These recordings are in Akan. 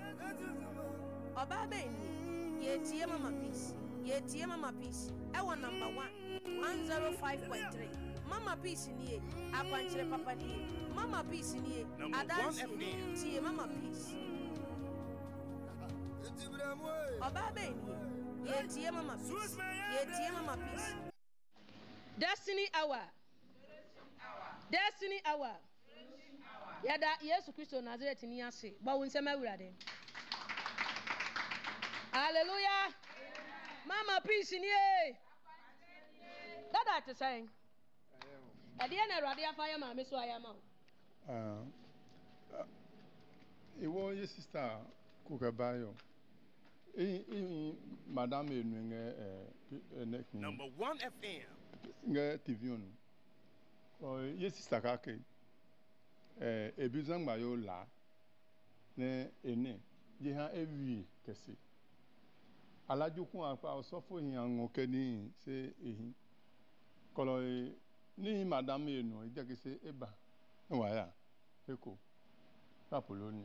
Obabeni, ye Mama Peace, ye Mama Peace. Ewa number 1, 105.3. Mama Peace niye, akwanchire papa niye. Mama Peace niye, adansi niye, Mama Peace. Obabeni, ye Mama Peace, ye Mama Peace. Destiny Hour. Destiny Hour. Yada Yesu Kristo Nazareth ni ase. Ba wo nsema awurade. Hallelujah. Mama Peace ni e. Dada te saying. Ade na awurade afa ya ma me so ayama. Ewo ye sister Kukabayo. Madame Enwenge Number 1 FM. Nge TV on. Ye sister kake. Ebizang mayo la. Ne ene. Je ha evi kese. Alajukun apa osofo hin anwoke ni se ehin. Kolo ni madame enu ije kese eba. Nwa ya. Eko. Apoloni.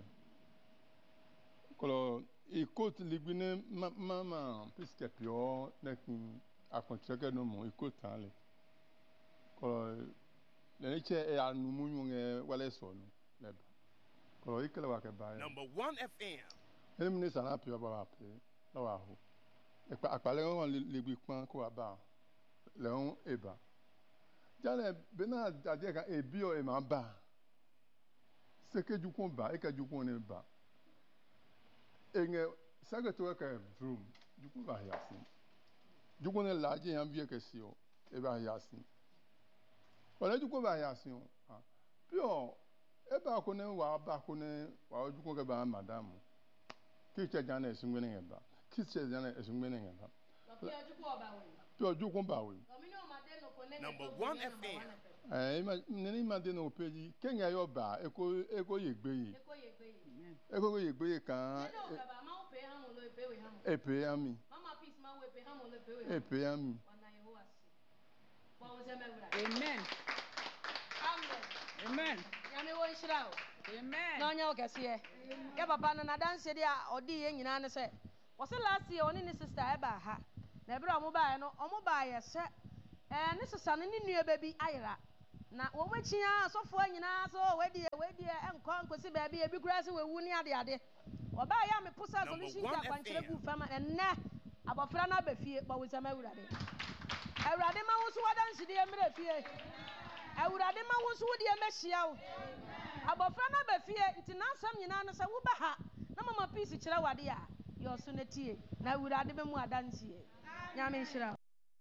Kolo ikot ligbine mama piske pio nekin akontreke no mo ikot ale. Kolo leche anumunyu nge wale sonu leba. Kolo ikele wa ke ba. Number 1 FM. Emni sana pio ba pe lawa ho. Akpale won ligbi pan ko aba. Leon eba. Jale bena ade ka ebi o e ma ba. Seke jukun ba e ka jukun ne ba. Enge sagatoa ka vroom jukun ba yasin. Jukun ne laje yan vie ke si o e ba yasin. Wala jukun ba yasin o. Pio e ba ko ne wa ba ko ne wa jukun ke ba madam. Ki che jana esunwe ne ba. Ki che jana esunwe ne ba. Pio jukun ba we. Number 1 FM. Nene mande no peji kenya yo ba eko yegbe yi. Eko yegbe yi kan. Epe ami. Mama Peace ma we pe ha mo le pe we. Epe ami. Amen. Amen. Yame wo nshira o. Amen. Na onya okese ye. Ke papa na dance dia odi ye nyina ne se. Wo se last year oni ni sister e ba ha. Na ebra omo ba ye no, omo ba ye se ne sister ne nua baby ayira. Na wo machia asofo nyina so we die enkosi ba bi ebi kura se we wu ni ade. Oba ya me pusa solution ta kwankyere gu fama enne abofra na ba fie ba wo nsema awurade. Awurade ma wo so wadanse de emre fie. Awurade ma wo so de emehia wo. Abofra na ba fie nti na asam nyina no se wo ba ha na Mama Peace kire wade a yo so na tie na awurade be mu adanse ye. Nyame nhira.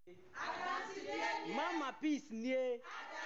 Mama Peace nie.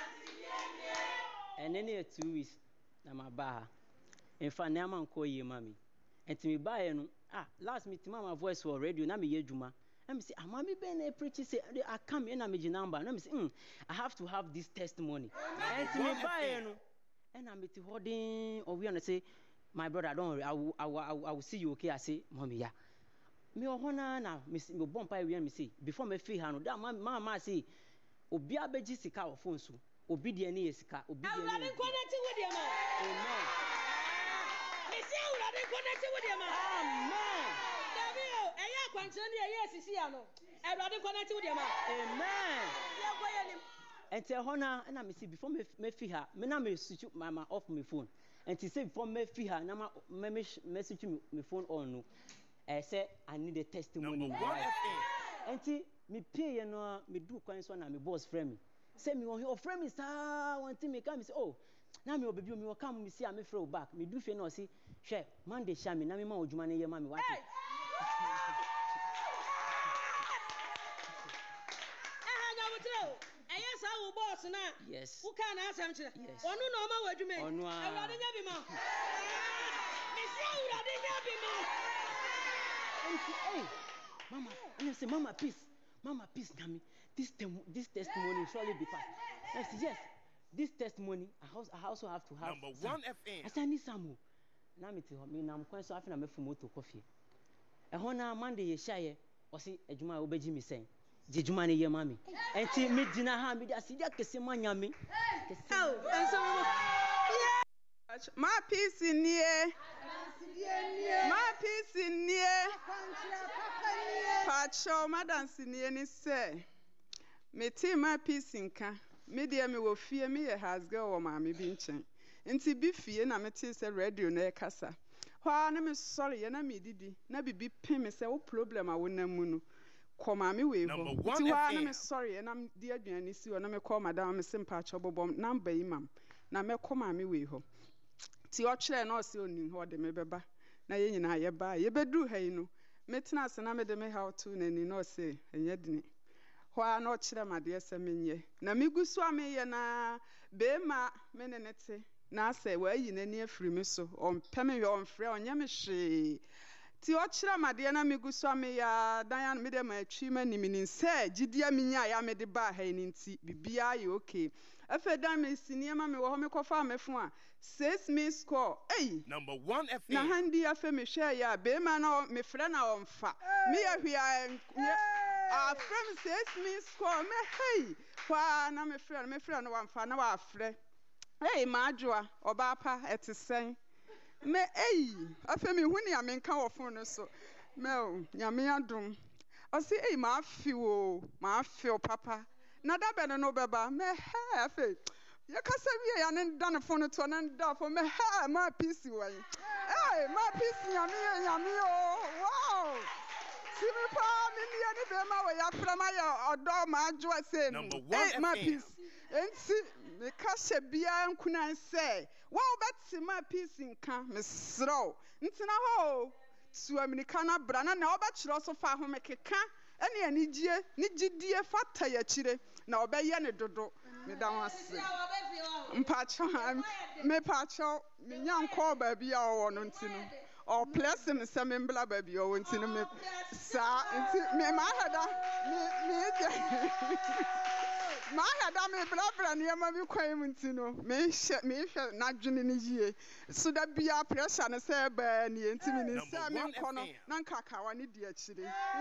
And then 2 weeks na maba. In fact na man ko ye mami. Enti me buy no last meet mama voice for radio na me yedwuma. I say amami be na preach say I come in na me number. Na me say I have to have this testimony. Enti me buy no. And I meet holding or we say my brother don't worry I will see you okay. I say mommy ya. Me ohona na me bomb pa we me say before me feel ha no that mama say obi abeji sika o phone so obi de na yesika obi de na Awurade connect with them. amen Me say awurade connect with them. amen David eya kwankyere ne eya sisi ya no awurade connect with them. amen Ya koye nim. enti ehona na me say before me feel ha me na me switch mama off my phone enti say before me feel ha na me switch my phone on no say I need a testimony. Enti me pay no me do kwan so na me boss friend me. Say me won your friend me sir one thing me come me say oh na me obebi me come me see am me throw back me do fe no say hwe Monday sha me na me ma odwuma ne ye ma me what. Yes, I will boss now. Yes. Who can answer him? Yes. Onu no ma wadwuma. Onu a. Awurade nya bi ma. Me say awurade nya bi ma. Hey, Mama, and I say, Mama Peace, Nami. This testimony will surely be passed. I say, yes, this testimony, I also have to have. Number 1 FM. I say, I need some more. Now me tell me, I'm going to have to make moto coffee. And when Monday you share, or see a Juma obeji me saying, Jejuma ne ye mami. And see me dina ha me da see that kese manyami. Oh, and so My peace in here. My Pacho, Madam Siniani say, me team my piece in can. Me dear me will fear me a has girl or mammy binching. And see be fear, and I'm a radio near Cassa. Why, I'm sorry, and I'm didi. Nabi be pay me say, oh, problem I wouldn't munu. Call mammy way home. I'm sorry, and I'm dear Giannissi, and I'm call Madame Simpacho bomb number, ma'am. Now, me call mammy way home. Ti your chair no see on what the mebeba. Na ye nyina ye ba ye bedu ha yi no metena se na me de me how to na ni no say enye dini ho a no kire made se menye na migusu ameye na be ma me ne nete na se wa yi na ni afiri me so on peme we on frɛ onye me hwe ti o kire made na migusu ameye dan me de ma atwi ma ni mini se gidia minya ya me de ba ha ni nti bibia ye okay afa dan me siniema me wo ho me kofa amefo a 6 me score. Hey, number 1 FM. Na handi afe me share ya be ma na me frɛ na omfa. Me ya hwia a frɛ me 6 me score me hey. Kwa na me frɛ na omfa na wa frɛ. Hey, ma adwoa oba pa etesen. Me hey, afe me hu ne ya me nka wo fon no so. Me o, nyame adom. O si hey ma afi papa. Na da be no beba me hey afe. You can say we are done phone to an for me. Hey, my piece way. Hey, my piece, yummy, wow. See me, pa, me, any bema way up from my or my joy saying, number 1 hey, my piece. And see, me cash beer and couldn't say, wow, that's my piece in camp, Miss Slow. It's in a hole. So I'm in the canna brana, now but you also found home make a can. Any dear fat ya chile. Now obey any dodo. Me down Mpacho, me pacho, me young call baby or one ntino. Or plus him some embla baby or ntino me sa me my head me bla near my ntino. Me not joining ye. So that be a pressure and say by any intimate Samuel corner, Nankaka, I need the chili.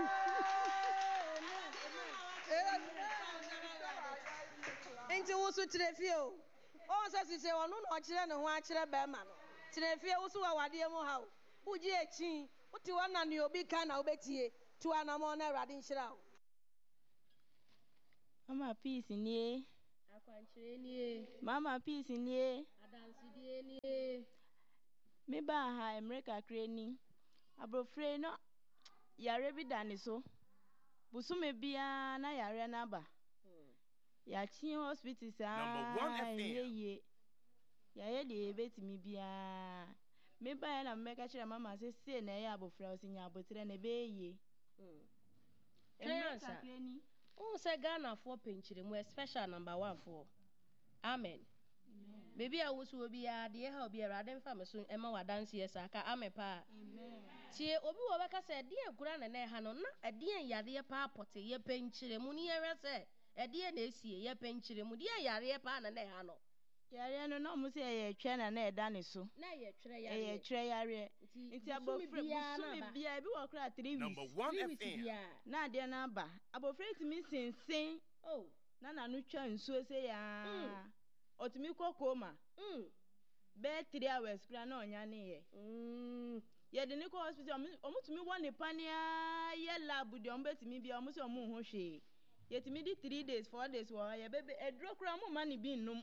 Nti wusu tirefie o so sise wonu no kire ne ho akire be ma no tirefie wusu wa wade mu ha o uji echi uti wana ne obi kan na obetie tu anamo na awade nhira o mama peace nie akwanchire nie mama peace nie adansidie nie me ba ha America kreni abrofre no yare bi dane so busume bia na yare na ba ya chi hospital sa number 1 FM. Ye ya de betimi bia me ba na me ka kire mama se na ya abofra o sinya abotre na be ye America kreni o se Ghana for penchire mu special number 1 for amen baby a wusu obi ya de ha obi ara dem fa me so ema wadanse yesa ka amepa amen tie obi wo be ka se de agura na ha no na de yare pa apote ye penchire mu ni yere se ede na esie ye penchire mu de yare pa na ha no yare no no mu se ye twa na eda ne so na ye twere yare ye twere yare nti abofre busumi bia bi wo kra 3 weeks number 1 FM. na de na ba abofre timi sinsin oh na no twa nsuo se ya otimi kokoma be 3 hours kra na onya ne ye ye de ne ko hospital omutumi woni pania ye lab de ombetimi bia omuso omu ho hwe yetimi di 3 days 4 days wo ya bebe edro kra mo mani bi nnum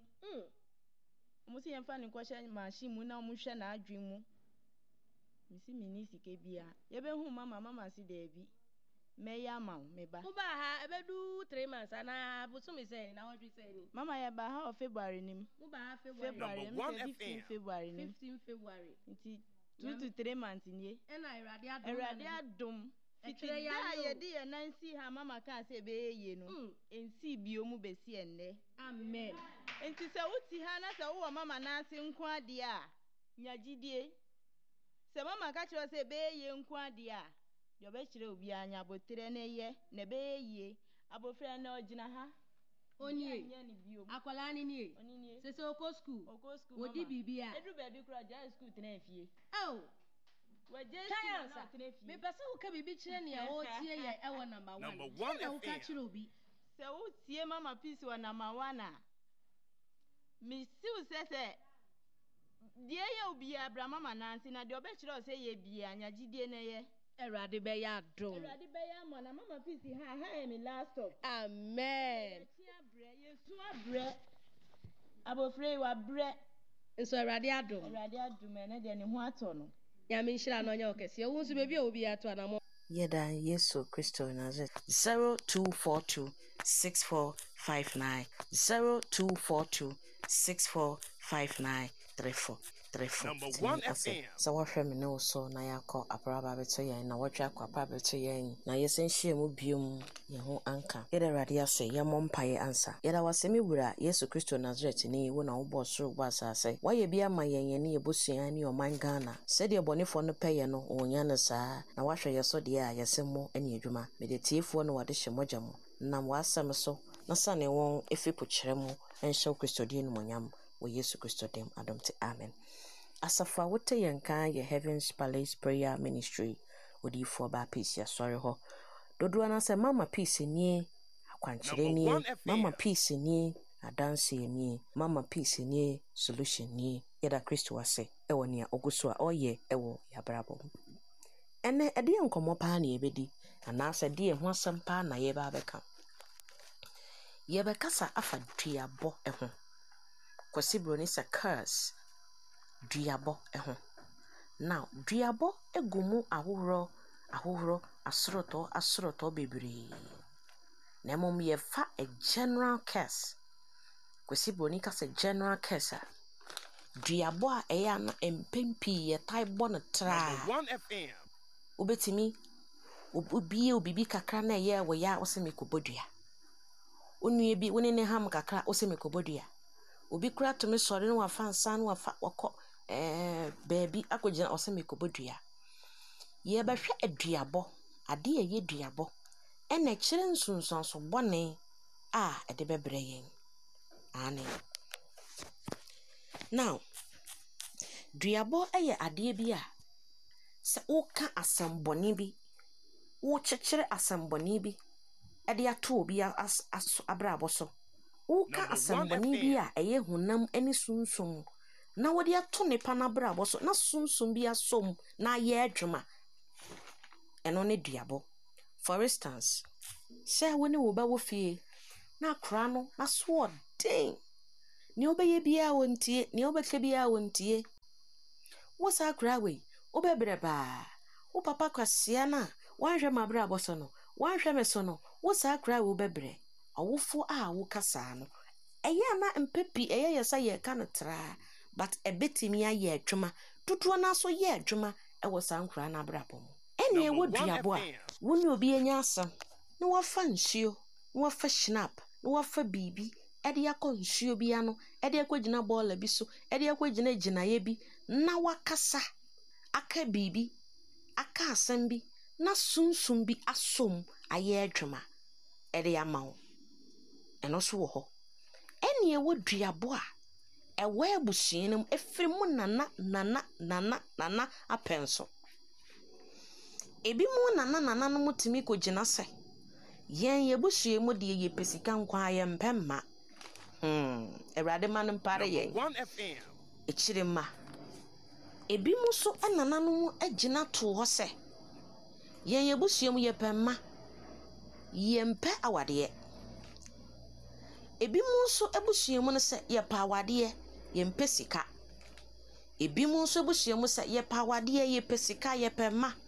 omuso ye mfa ne ko hye machine mu na omu hwe na adwen mu misi mini sike bia ye be hu mama si da bi me ya ma me ba uba ha ebedu 3 months ana busumi se na hodwi se ni mama ya ba ha of February nim uba ha February number 1 15 FM. February nim 15 February nti 2 to 3 months nie ena erade adom Ekire ya ye di ye nansi ha mama ka se be ye no ensi bio mu be si enne amen enti se wuti ha na se wo mama na ase nko ade a nyagidie se mama ka kire se be ye nko ade a yo be kire obi anya abotre na ye na be ye abofra na ogina ha onye akwala ni ni sese oko school odi bibia edu ba bi kura ja school tena fie oh me pese wo ka bibi kire ne a wo tie ye e wo number 1 number 1 na wo ka FM. kire obi se wo tie mama peace wa number 1 a mi siu sese die ye obi abra mama nansi na de obekire o se ye bia nyagidie na ye Erade be ya dom. Erade be ya mo na mama peace ha me last stop. Amen. Yesu abre. Abofre wa bre. Nso erade adom. Erade adom ene de ne ho ato no. Ya me nshira no nya okese. Wo nso bebi obi ato anamo. Yeda Yesu Kristo Nazareth 02426459 0242645934 Number 1 FM. So what me no so na yakọ apraba beto yen na watwa akọ apraba beto yen na yesen hye mu biom ye ho anka yeda rade ase ye mompaye ansa yeda wasemi wura Yesu Kristo Nazareth ni wo na wo bo soro bo asase waye bia ma yen ne yebosua ne oman Ghana sede bonefo no peye no onya ne saa na wahwe ye so de a yesemo ene adwuma medetiefo no wade hye mogya mo nam wasam so na sane won efipo kyerɛ mo enhye Kristo din no monyam wo Yesu Kristo dem adomte amen. Asafa wote yanka ye Heaven's Palace Prayer Ministry odifo ba peace ya sori ho dodo na se mama peace ni akwankyere ni mama peace ni adanse ni mama peace ni solution ni yeda Kristo ase ewo ne oguso a oye ewo ya brabo ene ede nkomo pa na ebedi ana se de ho asem pa na ye ba beka ye bekasa afa duabo eho kwasibro ni se curse duabo eho now duabo egumu ahoro asoroto bebre na mom ye fa a general curse kwasibro ni kasa general curse duabo a eya na empempi ye taibo na tra 1 FM obetimi obibi kakra na ye wo ya osemekobodua onue bi woni ne ham kakra osemekobodua obi kura to me sori no wafa nsa no wafa wakọ baby akogina osemekobodua ye behwe aduabo ade ye duabo ene kire nsunsunso bone a ede bebre yen ane now duabo eye ade bi a se woka asamboni bi wo kyekere asamboni bi ede ato obi abrabo so woka asamboni bi a eye hunam eni sunsum na wodi ato ne pa na brabo so na sunsum bi asom na ye adwuma eno ne duabo for instance say woni wo ba wo fie na kra no na so den ni obeye bia wontie ni obeke bia wontie wo sa kra we obebre ba wo papa kwasia na wanhwe mabrabo so no wanhwe me so no wo sa kra we obebre awofo a wo kasa no eye na mpepi eye yesa ye kantra but ebetimi aye adwuma tutuo na so ye adwuma e wo sa nkra na brabo mo ene wo duabo a woni obi enya asam na wafa nsuo na wafa shinap na wafa bibi ede yakọ nsuo bia no ede yakogina bola bi so ede yakogina ginaye bi na wakasa aka bibi aka asam bi na sunsum bi asom aye adwuma ede yamawo eno so wo ho ene wo duabo a ewa ebusuenum efirimu nana apenso ebi mu nana no mutimi kogina se yen yebusue mu de ye pesika nkwa ye mpemma Erade man pare yen 1 FM echirema ebi mu so nana no agina to ho se yen yebusue mu ye pemma ye mpe awade ebi mu so ebusue mu no se ye pa awade ye mpe sika ebi mu so ebusue mu se ye pa awade ye pesika ye pemma